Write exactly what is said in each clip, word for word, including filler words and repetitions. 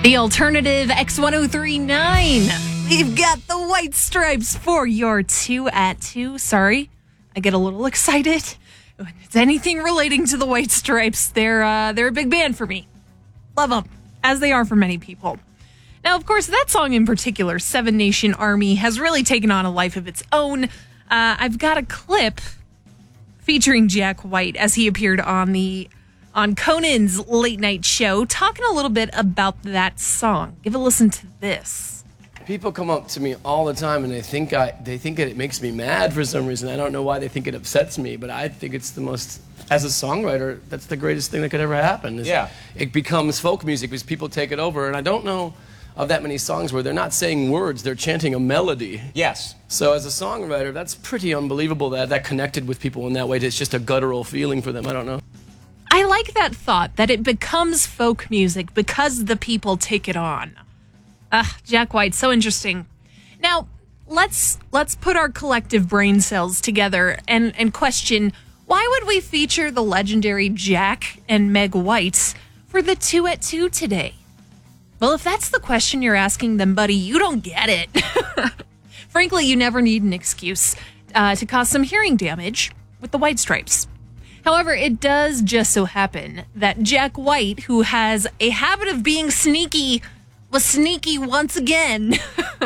The alternative X ten thirty-nine. We've got the White Stripes for your two at two. Sorry, I get a little excited when it's anything relating to the White Stripes. They're uh, they're a big band for me. Love them, as they are for many people. Now, of course, that song in particular, Seven Nation Army, has really taken on a life of its own. Uh, I've got a clip featuring Jack White as he appeared on the on Conan's late night show, talking a little bit about that song. Give a listen to this. People come up to me all the time and they think I they think that it makes me mad for some reason. I don't know why they think it upsets me, but I think it's the most, as a songwriter, that's the greatest thing that could ever happen. Is yeah. It becomes folk music because people take it over, and I don't know of that many songs where they're not saying words, they're chanting a melody. Yes. So as a songwriter, that's pretty unbelievable that that connected with people in that way. It's just a guttural feeling for them. I don't know. I like that thought, that it becomes folk music because the people take it on. Ah, Jack White, so interesting. Now, let's let's put our collective brain cells together and, and question, why would we feature the legendary Jack and Meg White for the two at two today? Well, if that's the question you're asking, then, buddy, you don't get it. Frankly, you never need an excuse uh, to cause some hearing damage with the White Stripes. However, it does just so happen that Jack White, who has a habit of being sneaky, was sneaky once again.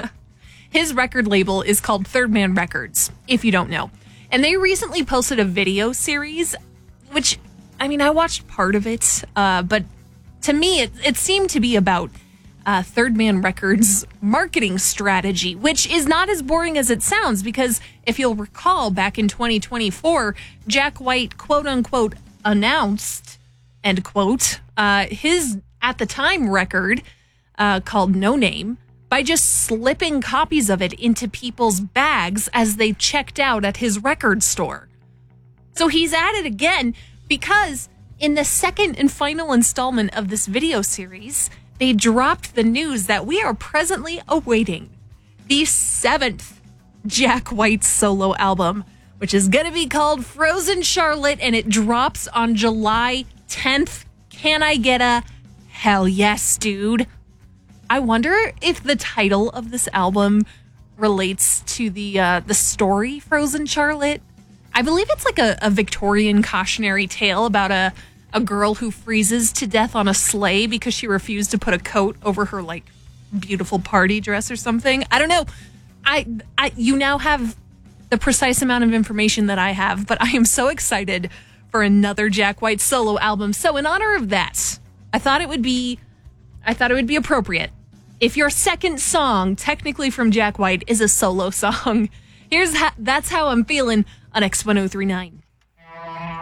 His record label is called Third Man Records, if you don't know. And they recently posted a video series, which, I mean, I watched part of it, uh, but to me, it, it seemed to be about uh, Third Man Records' marketing strategy, which is not as boring as it sounds, because if you'll recall, back in twenty twenty-four, Jack White, quote-unquote, announced, end quote, uh, his, at the time, record uh, called No Name by just slipping copies of it into people's bags as they checked out at his record store. So he's at it again because in the second and final installment of this video series, they dropped the news that we are presently awaiting the seventh Jack White solo album, which is going to be called Frozen Charlotte, and it drops on July tenth. Can I get a hell yes, dude? I wonder if the title of this album relates to the uh, the story Frozen Charlotte. I believe it's like a, a Victorian cautionary tale about a a girl who freezes to death on a sleigh because she refused to put a coat over her, like, beautiful party dress or something. I don't know. I, I, you now have the precise amount of information that I have, but I am so excited for another Jack White solo album. So in honor of that, I thought it would be, I thought it would be appropriate if your second song, technically from Jack White, is a solo song. Here's how, that's how I'm feeling on X ten thirty-nine.